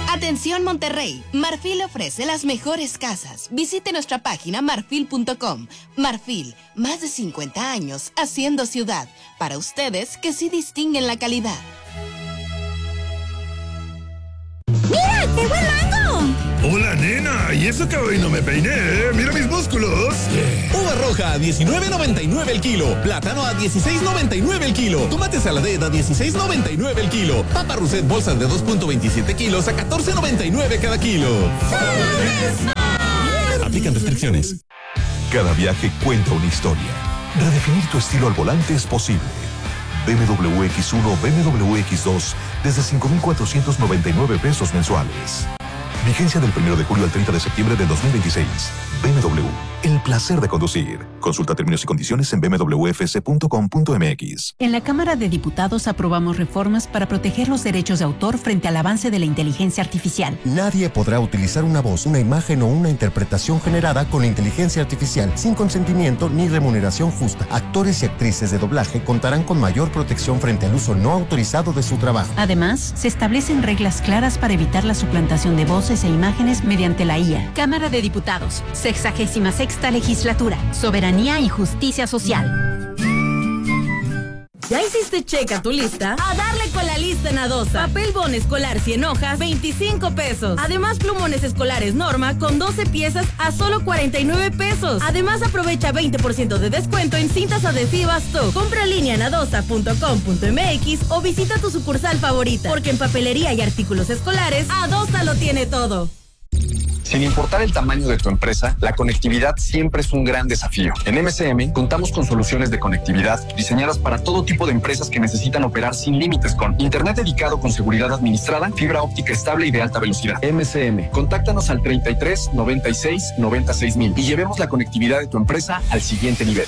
Atención Monterrey, Marfil ofrece las mejores casas. Visite nuestra página marfil.com. Marfil, más de 50 años haciendo ciudad. Para ustedes que sí distinguen la calidad. ¡Mira, qué buen mango! Hola, nena, ¿y eso que hoy no me peiné? ¡Mira mis músculos! Uva roja a $19.99 el kilo. Plátano a $16.99 el kilo. Tomate saladera a $16.99 el kilo. Papa Rousset bolsas de 2.27 kilos a $14.99 cada kilo. Aplican restricciones. Cada viaje cuenta una historia. Redefinir tu estilo al volante es posible. BMW X1, BMW X2 desde $5,499 mensuales. Vigencia del 1 de julio al 30 de septiembre de 2026. BMW, el placer de conducir. Consulta términos y condiciones en bmwfc.com.mx. En la Cámara de Diputados aprobamos reformas para proteger los derechos de autor frente al avance de la inteligencia artificial. Nadie podrá utilizar una voz, una imagen o una interpretación generada con la inteligencia artificial sin consentimiento ni remuneración justa. Actores y actrices de doblaje contarán con mayor protección frente al uso no autorizado de su trabajo. Además, se establecen reglas claras para evitar la suplantación de voces e imágenes mediante la IA. Cámara de Diputados, 66ª Legislatura, Soberanía y Justicia Social. ¿Ya hiciste check a tu lista? A darle con la lista en Adosa. Papel bond escolar 100 hojas, $25. Además, plumones escolares Norma con 12 piezas a solo $49. Además, aprovecha 20% de descuento en cintas adhesivas TOC. Compra en línea en adosa.com.mx o visita tu sucursal favorita. Porque en papelería y artículos escolares, Adosa lo tiene todo. Sin importar el tamaño de tu empresa, la conectividad siempre es un gran desafío. En MCM contamos con soluciones de conectividad diseñadas para todo tipo de empresas que necesitan operar sin límites con internet dedicado con seguridad administrada, fibra óptica estable y de alta velocidad. MCM, contáctanos al 33 96 96 mil y llevemos la conectividad de tu empresa al siguiente nivel.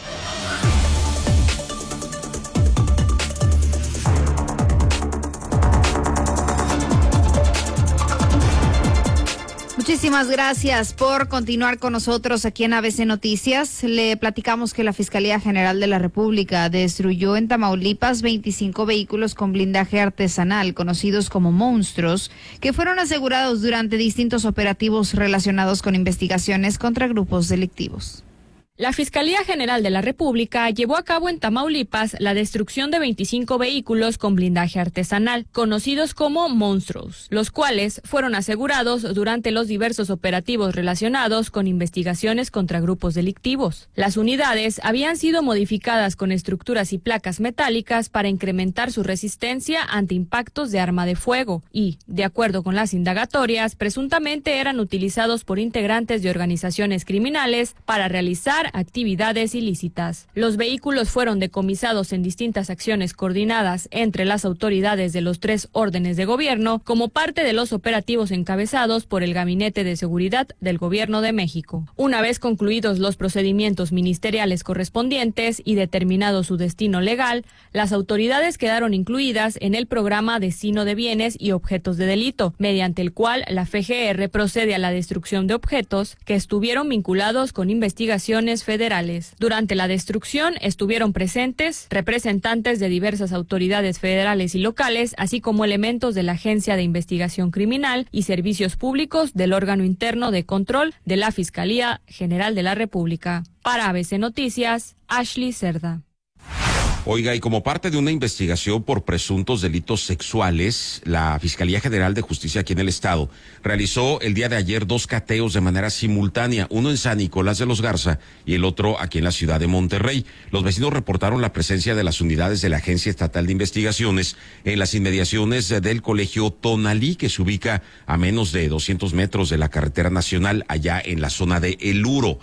Muchísimas gracias por continuar con nosotros aquí en ABC Noticias. Le platicamos que la Fiscalía General de la República destruyó en Tamaulipas 25 vehículos con blindaje artesanal, conocidos como monstruos, que fueron asegurados durante distintos operativos relacionados con investigaciones contra grupos delictivos. La Fiscalía General de la República llevó a cabo en Tamaulipas la destrucción de 25 vehículos con blindaje artesanal, conocidos como monstruos, los cuales fueron asegurados durante los diversos operativos relacionados con investigaciones contra grupos delictivos. Las unidades habían sido modificadas con estructuras y placas metálicas para incrementar su resistencia ante impactos de arma de fuego y, de acuerdo con las indagatorias, presuntamente eran utilizados por integrantes de organizaciones criminales para realizar actividades ilícitas. Los vehículos fueron decomisados en distintas acciones coordinadas entre las autoridades de los 3 órdenes de gobierno como parte de los operativos encabezados por el Gabinete de Seguridad del Gobierno de México. Una vez concluidos los procedimientos ministeriales correspondientes y determinado su destino legal, las autoridades quedaron incluidas en el programa Destino de Bienes y Objetos de Delito, mediante el cual la FGR procede a la destrucción de objetos que estuvieron vinculados con investigaciones federales. Durante la destrucción estuvieron presentes representantes de diversas autoridades federales y locales, así como elementos de la Agencia de Investigación Criminal y Servicios Públicos del órgano interno de control de la Fiscalía General de la República. Para ABC Noticias, Ashley Cerda. Oiga, y como parte de una investigación por presuntos delitos sexuales, la Fiscalía General de Justicia aquí en el estado realizó el día de ayer 2 cateos de manera simultánea, uno en San Nicolás de los Garza y el otro aquí en la ciudad de Monterrey. Los vecinos reportaron la presencia de las unidades de la Agencia Estatal de Investigaciones en las inmediaciones del Colegio Tonalí, que se ubica a menos de 200 metros de la carretera nacional, allá en la zona de El Uro.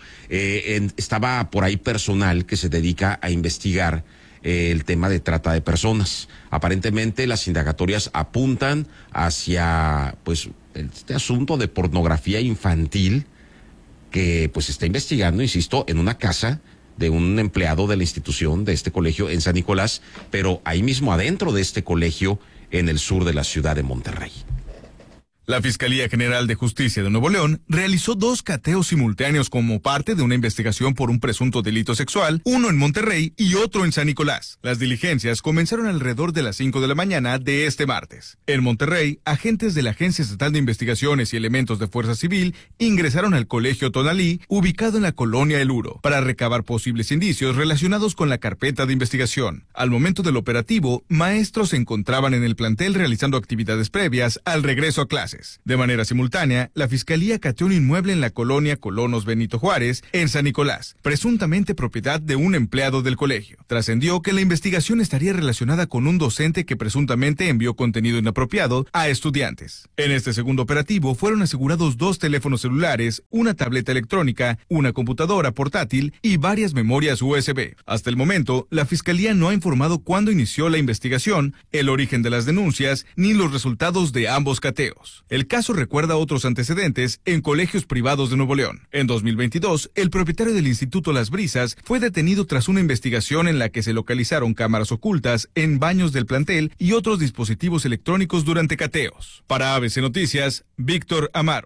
Estaba por ahí personal que se dedica a investigar el tema de trata de personas. Aparentemente las indagatorias apuntan hacia pues este asunto de pornografía infantil que pues se está investigando, insisto, en una casa de un empleado de la institución de este colegio en San Nicolás, pero ahí mismo adentro de este colegio en el sur de la ciudad de Monterrey. La Fiscalía General de Justicia de Nuevo León realizó 2 cateos simultáneos como parte de una investigación por un presunto delito sexual, uno en Monterrey y otro en San Nicolás. Las diligencias comenzaron alrededor de las 5 de la mañana de este martes. En Monterrey, agentes de la Agencia Estatal de Investigaciones y elementos de Fuerza Civil ingresaron al Colegio Tonalí, ubicado en la colonia El Uro, para recabar posibles indicios relacionados con la carpeta de investigación. Al momento del operativo, maestros se encontraban en el plantel realizando actividades previas al regreso a clases. De manera simultánea, la Fiscalía cateó un inmueble en la colonia Colonos Benito Juárez, en San Nicolás, presuntamente propiedad de un empleado del colegio. Trascendió que la investigación estaría relacionada con un docente que presuntamente envió contenido inapropiado a estudiantes. En este segundo operativo fueron asegurados 2 teléfonos celulares, una tableta electrónica, una computadora portátil y varias memorias USB. Hasta el momento, la Fiscalía no ha informado cuándo inició la investigación, el origen de las denuncias, ni los resultados de ambos cateos. El caso recuerda otros antecedentes en colegios privados de Nuevo León. En 2022, el propietario del Instituto Las Brisas fue detenido tras una investigación en la que se localizaron cámaras ocultas en baños del plantel y otros dispositivos electrónicos durante cateos. Para ABC Noticias, Víctor Amaro.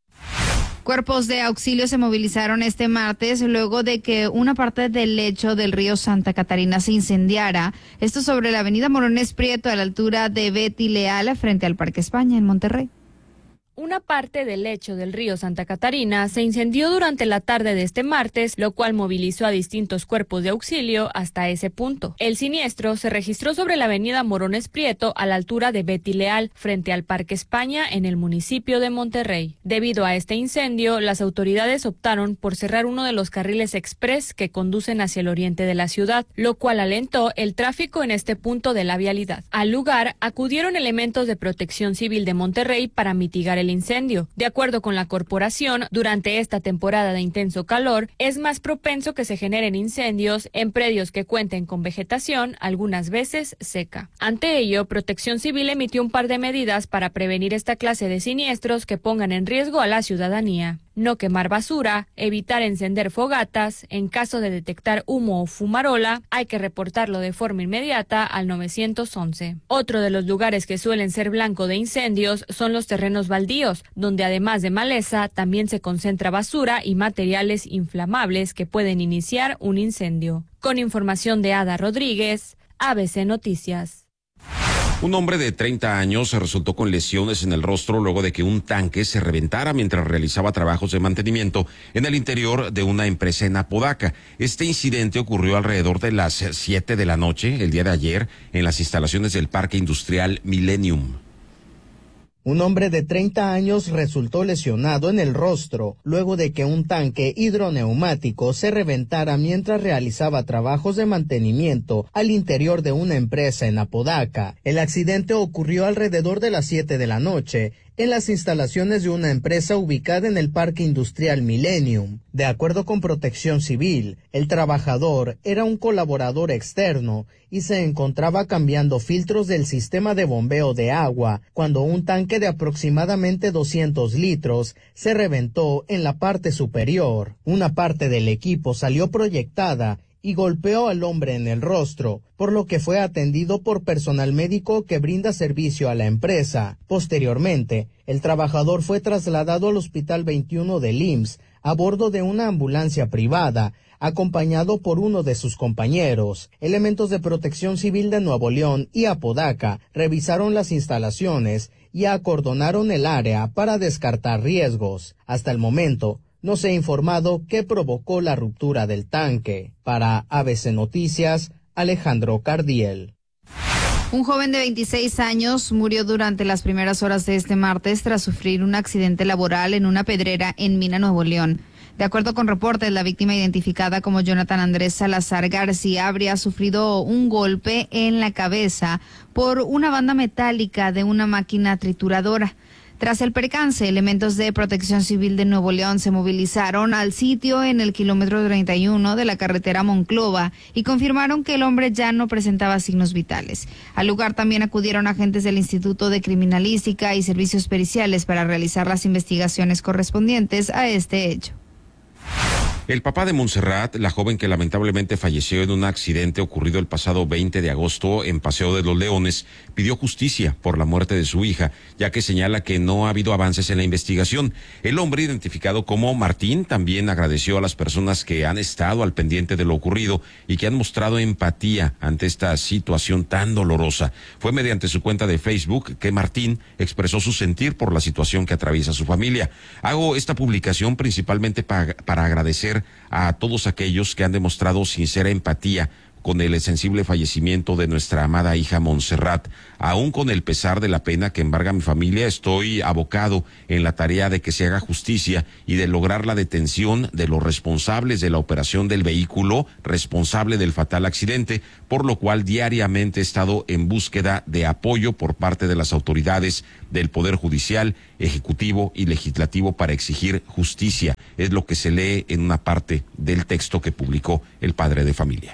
Cuerpos de auxilio se movilizaron este martes luego de que una parte del lecho del río Santa Catarina se incendiara. Esto sobre la avenida Morones Prieto a la altura de Betty Leal frente al Parque España en Monterrey. Una parte del lecho del río Santa Catarina se incendió durante la tarde de este martes, lo cual movilizó a distintos cuerpos de auxilio hasta ese punto. El siniestro se registró sobre la avenida Morones Prieto a la altura de Betty Leal, frente al Parque España en el municipio de Monterrey. Debido a este incendio, las autoridades optaron por cerrar uno de los carriles express que conducen hacia el oriente de la ciudad, lo cual alentó el tráfico en este punto de la vialidad. Al lugar acudieron elementos de Protección Civil de Monterrey para mitigar el incendio. De acuerdo con la corporación, durante esta temporada de intenso calor, es más propenso que se generen incendios en predios que cuenten con vegetación, algunas veces seca. Ante ello, Protección Civil emitió un par de medidas para prevenir esta clase de siniestros que pongan en riesgo a la ciudadanía. No quemar basura, evitar encender fogatas, en caso de detectar humo o fumarola, hay que reportarlo de forma inmediata al 911. Otro de los lugares que suelen ser blanco de incendios son los terrenos baldíos, donde además de maleza también se concentra basura y materiales inflamables que pueden iniciar un incendio. Con información de Ada Rodríguez, ABC Noticias. Un hombre de 30 años resultó con lesiones en el rostro luego de que un tanque se reventara mientras realizaba trabajos de mantenimiento en el interior de una empresa en Apodaca. Este incidente ocurrió alrededor de las 7 de la noche, el día de ayer, en las instalaciones del Parque Industrial Millennium. Un hombre de 30 años resultó lesionado en el rostro luego de que un tanque hidroneumático se reventara mientras realizaba trabajos de mantenimiento al interior de una empresa en Apodaca. El accidente ocurrió alrededor de las 7 de la noche en las instalaciones de una empresa ubicada en el Parque Industrial Millennium. De acuerdo con Protección Civil, el trabajador era un colaborador externo y se encontraba cambiando filtros del sistema de bombeo de agua cuando un tanque de aproximadamente 200 litros se reventó en la parte superior. Una parte del equipo salió proyectada y golpeó al hombre en el rostro, por lo que fue atendido por personal médico que brinda servicio a la empresa. Posteriormente, el trabajador fue trasladado al Hospital 21 del IMSS a bordo de una ambulancia privada, acompañado por uno de sus compañeros. Elementos de Protección Civil de Nuevo León y Apodaca revisaron las instalaciones y acordonaron el área para descartar riesgos. Hasta el momento, no se ha informado qué provocó la ruptura del tanque. Para ABC Noticias, Alejandro Cardiel. Un joven de 26 años murió durante las primeras horas de este martes tras sufrir un accidente laboral en una pedrera en Mina, Nuevo León. De acuerdo con reportes, la víctima, identificada como Jonathan Andrés Salazar García, habría sufrido un golpe en la cabeza por una banda metálica de una máquina trituradora. Tras el percance, elementos de Protección Civil de Nuevo León se movilizaron al sitio en el kilómetro 31 de la carretera Monclova y confirmaron que el hombre ya no presentaba signos vitales. Al lugar también acudieron agentes del Instituto de Criminalística y Servicios Periciales para realizar las investigaciones correspondientes a este hecho. El papá de Montserrat, la joven que lamentablemente falleció en un accidente ocurrido el pasado 20 de agosto en Paseo de los Leones, pidió justicia por la muerte de su hija, ya que señala que no ha habido avances en la investigación. El hombre, identificado como Martín, también agradeció a las personas que han estado al pendiente de lo ocurrido y que han mostrado empatía ante esta situación tan dolorosa. Fue mediante su cuenta de Facebook que Martín expresó su sentir por la situación que atraviesa su familia. Hago esta publicación principalmente para agradecer a todos aquellos que han demostrado sincera empatía con el sensible fallecimiento de nuestra amada hija Montserrat. Aún con el pesar de la pena que embarga mi familia, estoy abocado en la tarea de que se haga justicia y de lograr la detención de los responsables de la operación del vehículo responsable del fatal accidente, por lo cual diariamente he estado en búsqueda de apoyo por parte de las autoridades del Poder Judicial, Ejecutivo y Legislativo para exigir justicia. Es lo que se lee en una parte del texto que publicó el padre de familia.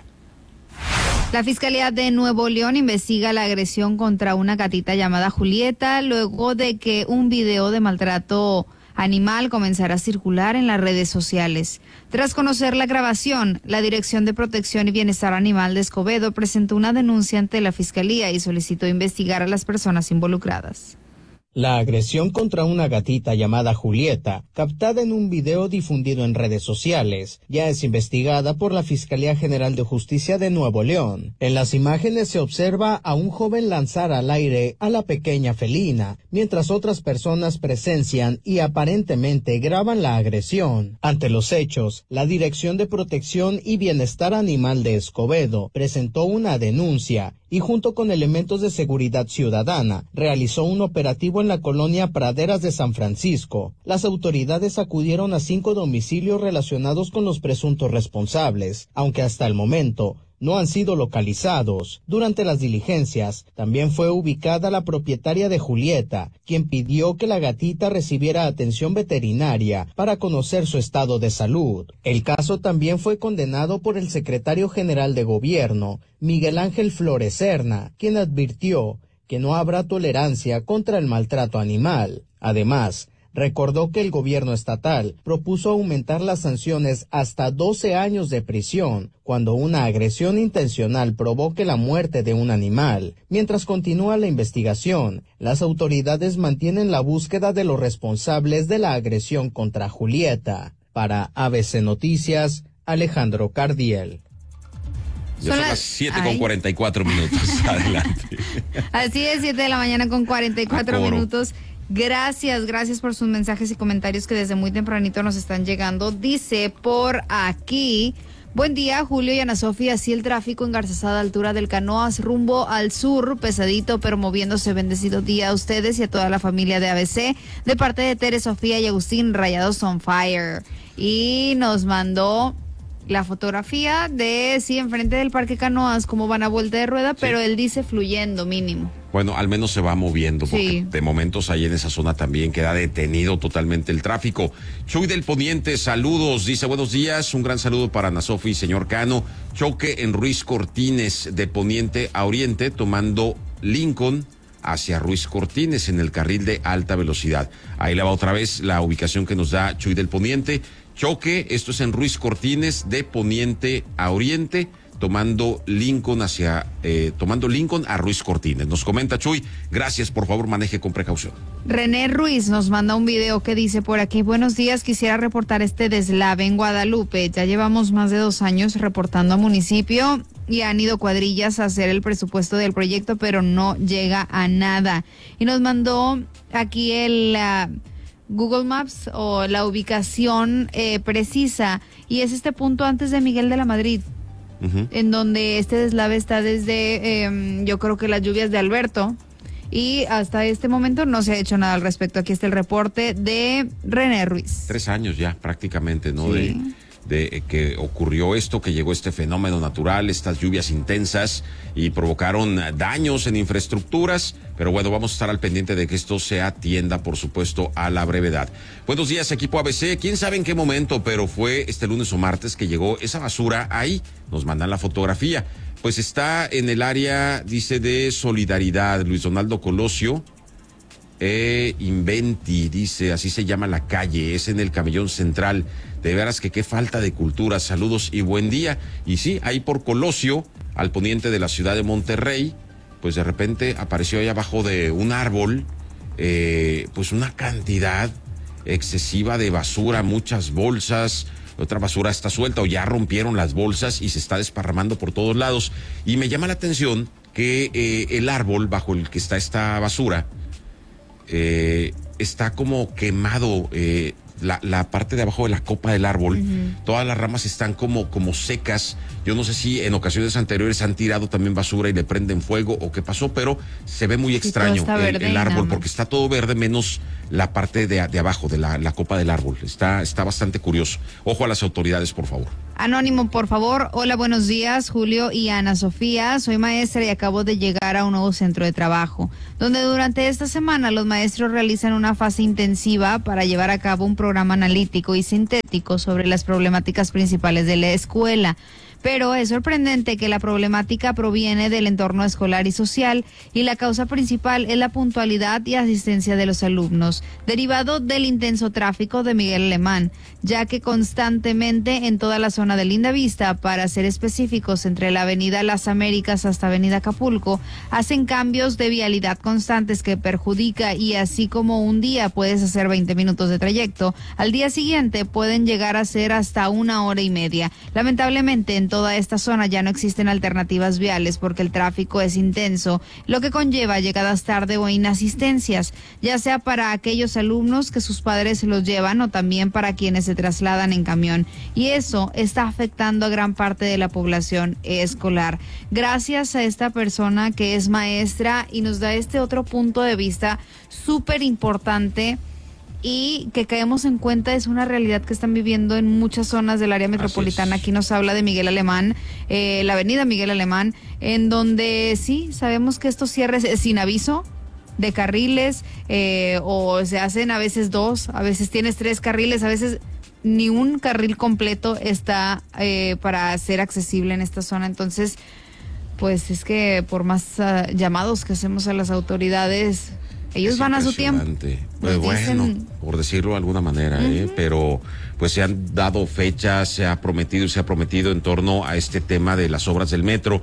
La Fiscalía de Nuevo León investiga la agresión contra una gatita llamada Julieta luego de que un video de maltrato animal comenzara a circular en las redes sociales. Tras conocer la grabación, la Dirección de Protección y Bienestar Animal de Escobedo presentó una denuncia ante la Fiscalía y solicitó investigar a las personas involucradas. La agresión contra una gatita llamada Julieta, captada en un video difundido en redes sociales, ya es investigada por la Fiscalía General de Justicia de Nuevo León. En las imágenes se observa a un joven lanzar al aire a la pequeña felina, mientras otras personas presencian y aparentemente graban la agresión. Ante los hechos, la Dirección de Protección y Bienestar Animal de Escobedo presentó una denuncia y junto con elementos de seguridad ciudadana, realizó un operativo en la colonia Praderas de San Francisco. Las autoridades acudieron a 5 domicilios relacionados con los presuntos responsables, aunque hasta el momento no han sido localizados. Durante las diligencias, también fue ubicada la propietaria de Julieta, quien pidió que la gatita recibiera atención veterinaria para conocer su estado de salud. El caso también fue condenado por el secretario general de Gobierno, Miguel Ángel Flores Serna, quien advirtió que no habrá tolerancia contra el maltrato animal. Además, recordó que el gobierno estatal propuso aumentar las sanciones hasta 12 años de prisión cuando una agresión intencional provoque la muerte de un animal. Mientras continúa la investigación, las autoridades mantienen la búsqueda de los responsables de la agresión contra Julieta. Para ABC Noticias, Alejandro Cardiel. Ya son las 7:44 minutos. Adelante. Así es, 7 de la mañana con 44 minutos. Gracias por sus mensajes y comentarios que desde muy tempranito nos están llegando. Dice por aquí: buen día, Julio y Ana Sofía. Así el tráfico en Garzazada, altura del Canoas, rumbo al sur, pesadito, pero moviéndose. Bendecido día a ustedes y a toda la familia de ABC, de parte de Tere, Sofía y Agustín, Rayados on Fire. Y nos mandó la fotografía de, sí, enfrente del Parque Canoas, como van a vuelta de rueda, pero él dice fluyendo mínimo. Bueno, al menos se va moviendo, porque de momentos ahí en esa zona también queda detenido totalmente el tráfico. Chuy del Poniente, saludos, dice buenos días, un gran saludo para Ana Sofi y señor Cano. Choque en Ruiz Cortines, de Poniente a Oriente, tomando Lincoln hacia Ruiz Cortines en el carril de alta velocidad. Ahí le va otra vez la ubicación que nos da Chuy del Poniente. Choque, esto es en Ruiz Cortines, de Poniente a Oriente, tomando Lincoln a Ruiz Cortines. Nos comenta Chuy, gracias, por favor maneje con precaución. René Ruiz nos manda un video que dice por aquí: buenos días, quisiera reportar este deslave en Guadalupe. Ya llevamos más de 2 años reportando a municipio y han ido cuadrillas a hacer el presupuesto del proyecto, pero no llega a nada. Y nos mandó aquí el Google Maps o la ubicación precisa, y es este punto antes de Miguel de la Madrid, en donde este deslave está desde yo creo que las lluvias de Alberto, y hasta este momento no se ha hecho nada al respecto. Aquí está el reporte de René Ruiz. 3 años ya prácticamente, ¿no? Sí. De que ocurrió esto, que llegó este fenómeno natural, estas lluvias intensas, y provocaron daños en infraestructuras, pero bueno, vamos a estar al pendiente de que esto se atienda, por supuesto, a la brevedad. Buenos días, equipo ABC. Quién sabe en qué momento, pero fue este lunes o martes que llegó esa basura ahí. Nos mandan la fotografía. Pues está en el área, dice, de Solidaridad, Luis Donaldo Colosio, Inventi, dice, así se llama la calle, es en el Camellón Central. De veras que qué falta de cultura. Saludos y buen día. Y sí, ahí por Colosio, al poniente de la ciudad de Monterrey, pues de repente apareció ahí abajo de un árbol, pues una cantidad excesiva de basura, muchas bolsas. Otra basura está suelta o ya rompieron las bolsas y se está desparramando por todos lados. Y me llama la atención que el árbol bajo el que está esta basura está como quemado, la parte de abajo de la copa del árbol. Todas las ramas están como secas. Yo no sé si en ocasiones anteriores han tirado también basura y le prenden fuego o qué pasó, pero se ve muy extraño el árbol, porque está todo verde menos la parte de abajo de la copa del árbol. Está bastante curioso. Ojo a las autoridades, por favor. Anónimo, por favor. Hola, buenos días, Julio y Ana Sofía. Soy maestra y acabo de llegar a un nuevo centro de trabajo, donde durante esta semana los maestros realizan una fase intensiva para llevar a cabo un programa analítico y sintético sobre las problemáticas principales de la escuela. Pero es sorprendente que la problemática proviene del entorno escolar y social, y la causa principal es la puntualidad y asistencia de los alumnos, derivado del intenso tráfico de Miguel Alemán, ya que constantemente en toda la zona de Lindavista, para ser específicos entre la avenida Las Américas hasta avenida Acapulco, hacen cambios de vialidad constantes que perjudica, y así como un día puedes hacer 20 minutos de trayecto, al día siguiente pueden llegar a ser hasta 1 hora y media. Lamentablemente en toda esta zona ya no existen alternativas viales porque el tráfico es intenso, lo que conlleva llegadas tarde o inasistencias, ya sea para aquellos alumnos que sus padres los llevan o también para quienes se trasladan en camión, y eso está afectando a gran parte de la población escolar. Gracias a esta persona que es maestra y nos da este otro punto de vista súper importante y que caemos en cuenta es una realidad que están viviendo en muchas zonas del área metropolitana. Aquí nos habla de Miguel Alemán, la avenida Miguel Alemán, en donde sí, sabemos que estos cierres sin aviso de carriles, o se hacen a veces 2, a veces tienes 3 carriles, a veces ni un carril completo está para ser accesible en esta zona. Entonces, pues es que por más llamados que hacemos a las autoridades, ellos van a su tiempo. Pues bueno, por decirlo de alguna manera, pero pues se han dado fechas, se ha prometido en torno a este tema de las obras del metro,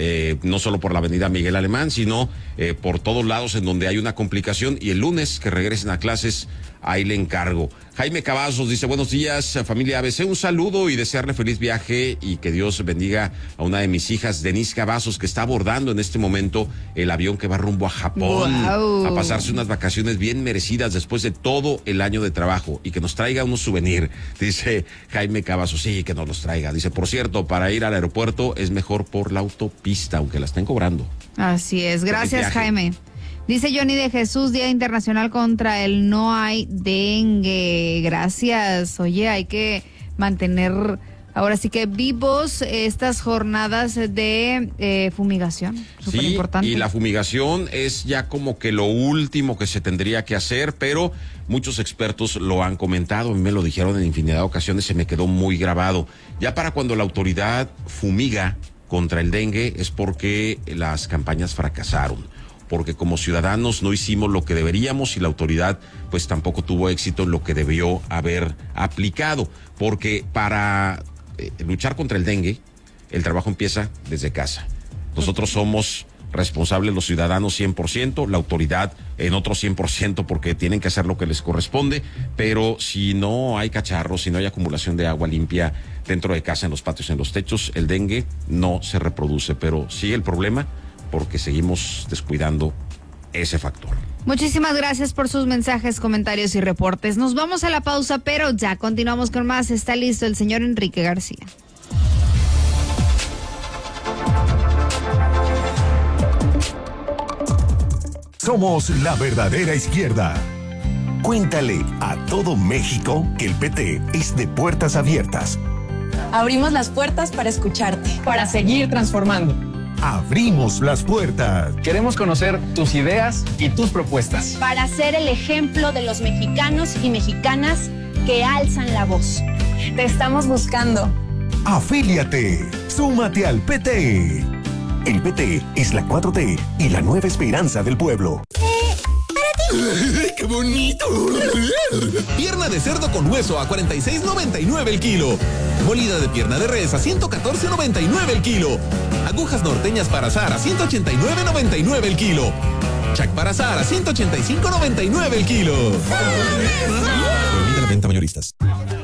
no solo por la avenida Miguel Alemán, sino por todos lados en donde hay una complicación, y el lunes que regresen a clases, ahí le encargo. Jaime Cavazos dice, buenos días, familia ABC, un saludo y desearle feliz viaje y que Dios bendiga a una de mis hijas, Denise Cavazos, que está abordando en este momento el avión que va rumbo a Japón, a pasarse unas vacaciones bien merecidas después de todo el año de trabajo, y que nos traiga unos souvenirs, dice Jaime Cavazos. Sí, que nos los traiga. Dice, por cierto, para ir al aeropuerto es mejor por la autopista, aunque la estén cobrando. Así es, gracias Jaime. Dice Johnny de Jesús, Día Internacional contra el No Hay Dengue. Gracias. Oye, hay que mantener ahora sí que vivos estas jornadas de fumigación. Súper importante. Y la fumigación es ya como que lo último que se tendría que hacer, pero muchos expertos lo han comentado, a mí me lo dijeron en infinidad de ocasiones, se me quedó muy grabado. Ya para cuando la autoridad fumiga contra el dengue es porque las campañas fracasaron, porque como ciudadanos no hicimos lo que deberíamos y la autoridad pues tampoco tuvo éxito en lo que debió haber aplicado, porque para luchar contra el dengue el trabajo empieza desde casa. Nosotros somos responsables los ciudadanos 100%, la autoridad en otro 100% porque tienen que hacer lo que les corresponde, pero si no hay cacharros, si no hay acumulación de agua limpia dentro de casa, en los patios, en los techos, el dengue no se reproduce, pero sigue el problema porque seguimos descuidando ese factor. Muchísimas gracias por sus mensajes, comentarios y reportes. Nos vamos a la pausa, pero ya continuamos con más. Está listo el señor Enrique García. Somos la verdadera izquierda. Cuéntale a todo México que el PT es de puertas abiertas. Abrimos las puertas para escucharte, para seguir transformando. Abrimos las puertas. Queremos conocer tus ideas y tus propuestas. Para ser el ejemplo de los mexicanos y mexicanas que alzan la voz. Te estamos buscando. Afíliate. Súmate al PT. El PT es la 4T y la nueva esperanza del pueblo. Para ti, ¡Qué bonito! Pierna de cerdo con hueso a $46.99 el kilo. Molida de pierna de res a $114.99 el kilo. Agujas norteñas para azar a $189.99 el kilo. Chac para azar a $185.99 el kilo. Prohibida la venta mayoristas.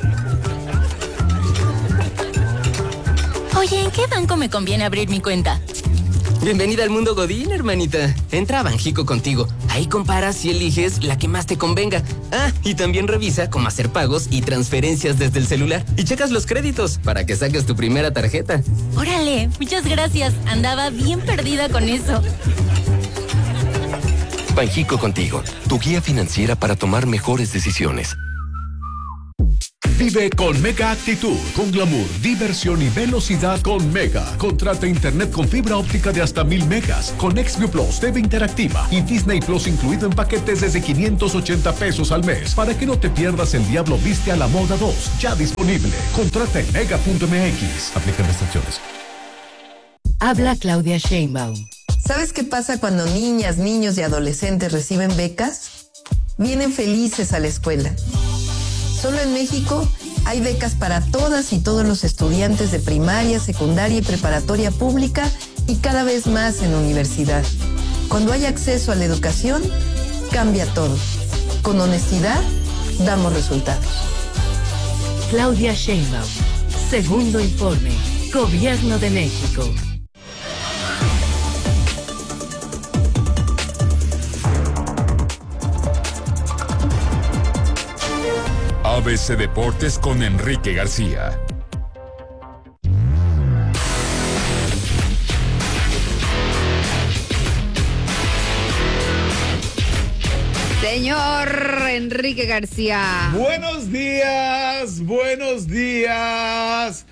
Oye, ¿en qué banco me conviene abrir mi cuenta? Bienvenida al mundo Godín, hermanita. Entra a Banjico contigo. Ahí comparas y eliges la que más te convenga. Ah, y también revisa cómo hacer pagos y transferencias desde el celular. Y checas los créditos para que saques tu primera tarjeta. Órale, muchas gracias. Andaba bien perdida con eso. Banjico contigo, tu guía financiera para tomar mejores decisiones. Vive con Mega Actitud, con glamour, diversión y velocidad con Mega. Contrata internet con fibra óptica de hasta 1000 megas, con XView Plus, TV interactiva y Disney Plus incluido en paquetes desde $580 al mes, para que no te pierdas El Diablo Viste a la Moda 2, ya disponible. Contrata en mega.mx. Aplican restricciones. Habla Claudia Sheinbaum. ¿Sabes qué pasa cuando niñas, niños y adolescentes reciben becas? Vienen felices a la escuela. Solo en México hay becas para todas y todos los estudiantes de primaria, secundaria y preparatoria pública y cada vez más en universidad. Cuando hay acceso a la educación, cambia todo. Con honestidad, damos resultados. Claudia Sheinbaum. Segundo informe. Gobierno de México. ABC Deportes con Enrique García. Señor Enrique García. Buenos días, buenos días.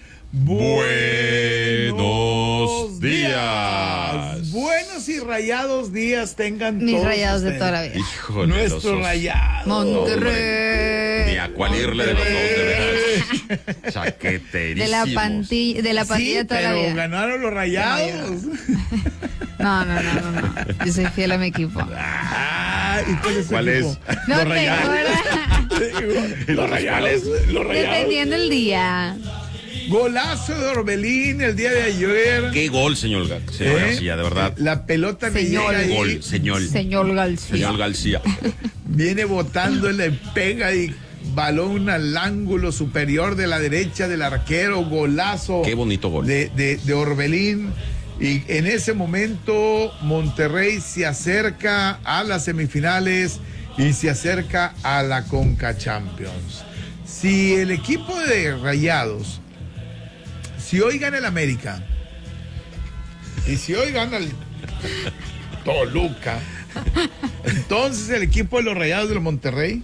Buenos días. Buenos y rayados días tengan mis todos rayados ustedes. De toda la vida. Híjole, nuestros rayados. Monterrey. Ni a cuál irle de los dos, de veras. Chaqueterísimos. De la pandilla toda la vida. Pero ganaron los rayados. No. Yo soy fiel a mi equipo. ¿Cuál es? No los tengo, rayados. Los rayados. Dependiendo el día. Golazo de Orbelín el día de ayer. Qué gol, señor García, de verdad. La pelota me llega ahí. Gol, señor García. Señor García. Viene botando, le pega y balón al ángulo superior de la derecha del arquero. Golazo. Qué bonito gol. De Orbelín. Y en ese momento Monterrey se acerca a las semifinales y se acerca a la Conca Champions. Si el equipo de Rayados, si hoy gana el América y si hoy gana el Toluca, entonces el equipo de los Rayados del Monterrey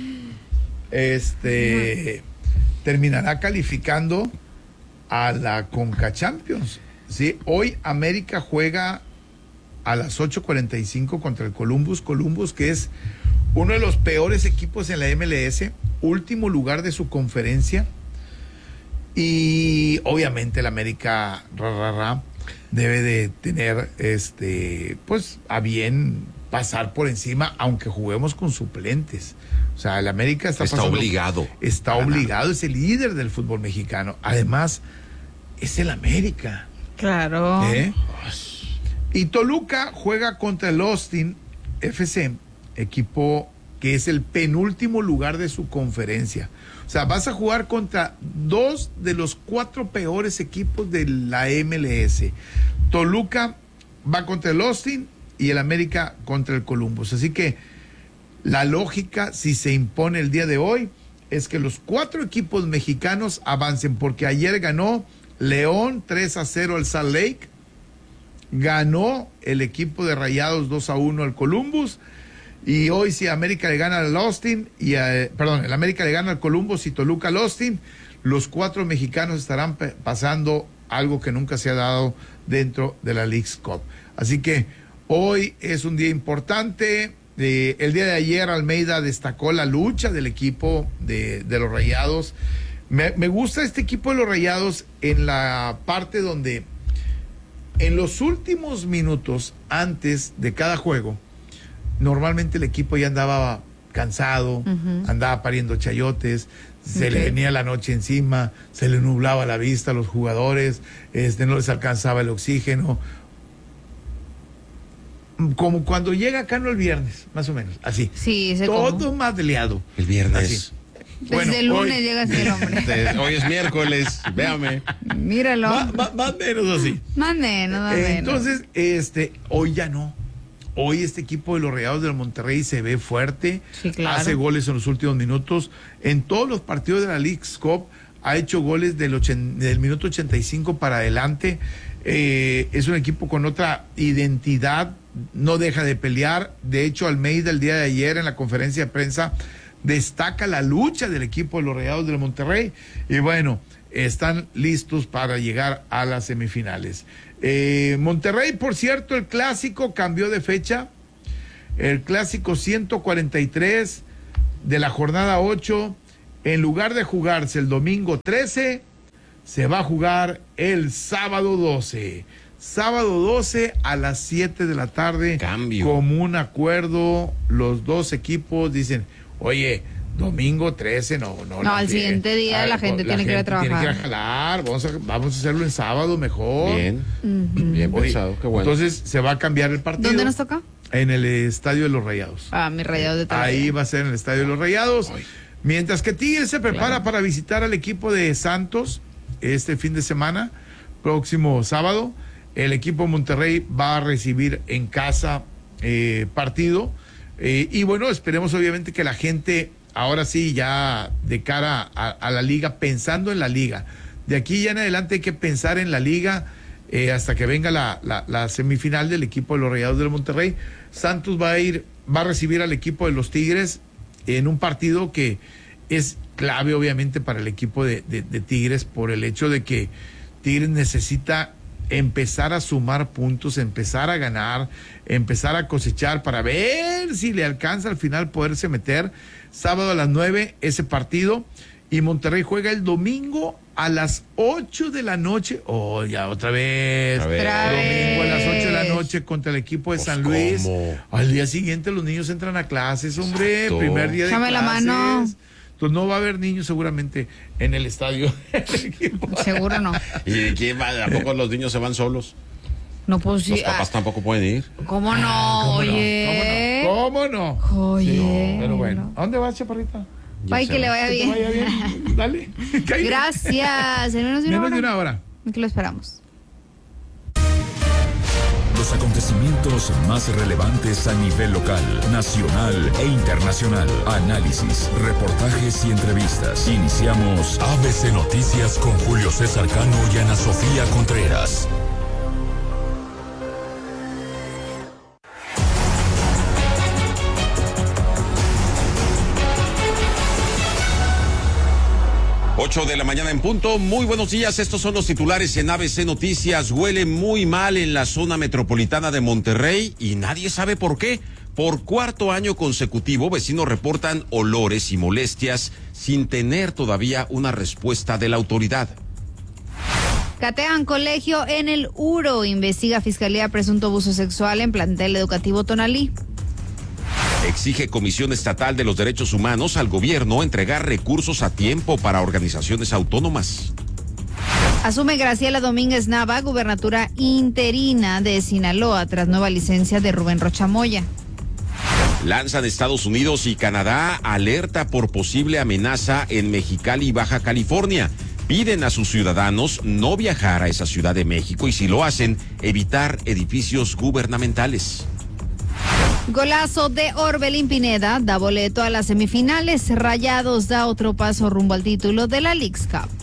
terminará calificando a la Conca Champions. Sí, hoy América juega a las 8:45 contra el Columbus, que es uno de los peores equipos en la MLS, último lugar de su conferencia, y obviamente el América debe de tener pues a bien pasar por encima, aunque juguemos con suplentes. O sea, el América está obligado, es el líder del fútbol mexicano. Además, es el América. Claro. Y Toluca juega contra el Austin FC, equipo que es el penúltimo lugar de su conferencia. O sea, vas a jugar contra dos de los 4 peores equipos de la MLS. Toluca va contra el Austin y el América contra el Columbus. Así que la lógica, si se impone el día de hoy, es que los 4 equipos mexicanos avancen, porque ayer ganó León 3-0 al Salt Lake, ganó el equipo de Rayados 2-1 al Columbus, y hoy si América le gana al Austin, el América le gana al Columbus y Toluca al Austin, los 4 mexicanos estarán pasando algo que nunca se ha dado dentro de la Leagues Cup. Así que hoy es un día importante. El día de ayer Almeida destacó la lucha del equipo de los Rayados. Me gusta este equipo de los Rayados en la parte donde en los últimos minutos antes de cada juego normalmente el equipo ya andaba cansado, andaba pariendo chayotes, se le venía la noche encima, se le nublaba la vista a los jugadores, no les alcanzaba el oxígeno. Como cuando llega acá el viernes, más o menos, así. Sí, todo más liado. El viernes. Así. Desde el lunes llega así el hombre. Hoy es miércoles, véame. Míralo. Más menos así. Más menos. Entonces, hoy ya no. Hoy este equipo de los Rayados del Monterrey se ve fuerte, sí, claro. Hace goles en los últimos minutos. En todos los partidos de la Leagues Cup ha hecho goles del minuto 85 para adelante. Es un equipo con otra identidad, no deja de pelear. De hecho, Almeida el día de ayer en la conferencia de prensa destaca la lucha del equipo de los Rayados del Monterrey. Y bueno, están listos para llegar a las semifinales. Monterrey, por cierto, el clásico cambió de fecha. El clásico 143 de la jornada 8, en lugar de jugarse el domingo 13, se va a jugar el sábado 12. Sábado 12 a las 7 de la tarde. Cambio. Común acuerdo, los dos equipos dicen, oye, domingo 13, no, al siguiente día la gente tiene que ir a trabajar. Tiene que ir a jalar, vamos a hacerlo en sábado mejor. Bien, bien pensado, qué bueno. Entonces se va a cambiar el partido. ¿Dónde nos toca? En el Estadio de los Rayados. Mi Rayados de Tabasco. Ahí va a ser en el Estadio de los Rayados. Mientras que Tigres se prepara para visitar al equipo de Santos este fin de semana, próximo sábado. El equipo Monterrey va a recibir en casa partido. Y bueno, esperemos obviamente que la gente, ahora sí, ya de cara a la liga, pensando en la liga. De aquí ya en adelante hay que pensar en la liga hasta que venga la semifinal del equipo de los Rayados del Monterrey. Santos va a recibir al equipo de los Tigres en un partido que es clave obviamente para el equipo de Tigres, por el hecho de que Tigres necesita empezar a sumar puntos, empezar a ganar, empezar a cosechar para ver si le alcanza al final poderse meter. Sábado a las 9 ese partido, y Monterrey juega el domingo a las 8 de la noche. Oh, ya otra vez. Domingo a las 8 de la noche contra el equipo de San Luis. ¿Cómo? Al día siguiente los niños entran a clases, hombre. Exacto. Primer día de Échame clases. la mano. Entonces no va a haber niños seguramente en el estadio. Seguro no. ¿Y quién va? ¿A poco los niños se van solos? No, pues sí. Los papás tampoco pueden ir. ¿Cómo no? Oye. ¿Cómo no? Oye. No, pero bueno. ¿A dónde vas, chaparrita? Ay, que le vaya bien. Que te vaya bien. Dale. Gracias. En menos de una hora. Menos de una hora. Aquí lo esperamos. Los acontecimientos más relevantes a nivel local, nacional e internacional. Análisis, reportajes y entrevistas. Iniciamos ABC Noticias con Julio César Cano y Ana Sofía Contreras. Ocho de la mañana en punto. Muy buenos días. Estos son los titulares en ABC Noticias. Huele muy mal en la zona metropolitana de Monterrey y nadie sabe por qué. Por cuarto año consecutivo, vecinos reportan olores y molestias sin tener todavía una respuesta de la autoridad. Catean colegio en el Uro. Investiga Fiscalía presunto abuso sexual en plantel educativo Tonalí. Exige Comisión Estatal de los Derechos Humanos al gobierno entregar recursos a tiempo para organizaciones autónomas. Asume Graciela Domínguez Nava, gubernatura interina de Sinaloa, tras nueva licencia de Rubén Rocha Moya. Lanzan Estados Unidos y Canadá alerta por posible amenaza en Mexicali, Baja California. Piden a sus ciudadanos no viajar a esa Ciudad de México y, si lo hacen, evitar edificios gubernamentales. Golazo de Orbelín Pineda da boleto a las semifinales. Rayados da otro paso rumbo al título de la Leagues Cup.